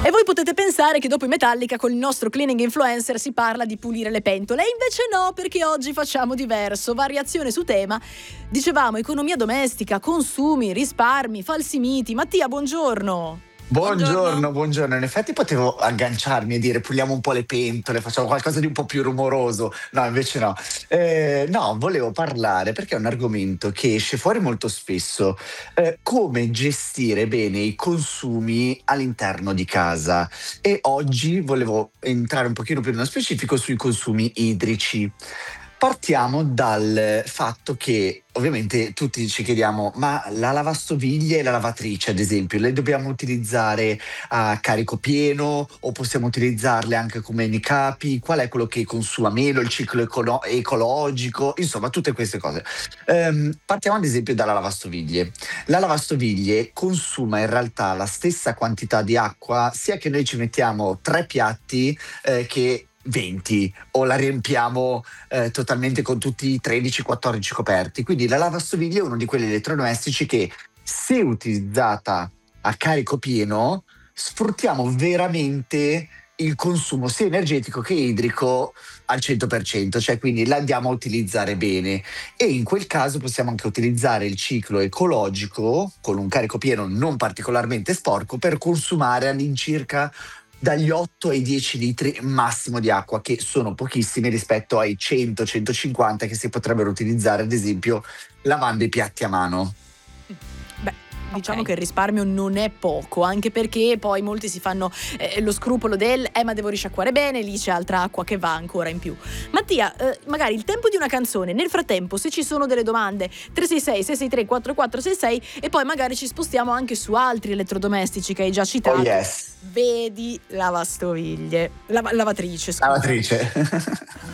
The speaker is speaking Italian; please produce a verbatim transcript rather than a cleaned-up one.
E voi potete pensare che dopo i Metallica con il nostro cleaning influencer si parla di pulire le pentole, e invece no, perché oggi facciamo diverso, variazione su tema. Dicevamo economia domestica, consumi, risparmi, falsi miti. Mattia, buongiorno. Buongiorno, buongiorno. In effetti potevo agganciarmi e dire puliamo un po' le pentole, facciamo qualcosa di un po' più rumoroso. No, invece no. Eh, no, volevo parlare perché è un argomento che esce fuori molto spesso. Eh, come gestire bene i consumi all'interno di casa. E oggi volevo entrare un pochino più nello specifico sui consumi idrici. Partiamo dal fatto che ovviamente tutti ci chiediamo, ma la lavastoviglie e la lavatrice, ad esempio, le dobbiamo utilizzare a carico pieno o possiamo utilizzarle anche come nei capi? Qual è quello che consuma meno, il ciclo econo- ecologico? Insomma, tutte queste cose. Ehm, partiamo ad esempio dalla lavastoviglie. La lavastoviglie consuma in realtà la stessa quantità di acqua sia che noi ci mettiamo tre piatti eh, che venti, o la riempiamo eh, totalmente con tutti i tredici quattordici coperti. Quindi la lavastoviglie è uno di quegli elettrodomestici che, se utilizzata a carico pieno, sfruttiamo veramente il consumo sia energetico che idrico al cento per cento, cioè quindi la andiamo a utilizzare bene, e in quel caso possiamo anche utilizzare il ciclo ecologico con un carico pieno non particolarmente sporco per consumare all'incirca dagli otto ai dieci litri massimo di acqua, che sono pochissimi rispetto ai cento centocinquanta che si potrebbero utilizzare ad esempio lavando i piatti a mano. Beh, diciamo Ok. che il risparmio non è poco, anche perché poi molti si fanno eh, lo scrupolo del eh ma devo risciacquare bene, lì c'è altra acqua che va ancora in più. Mattia, eh, magari il tempo di una canzone, nel frattempo se ci sono delle domande tre sei sei sei sei tre quattro quattro sei sei, e poi magari ci spostiamo anche su altri elettrodomestici che hai già citato. Oh yes, Vedi lavastoviglie, lava- lavatrice, scusa. lavatrice.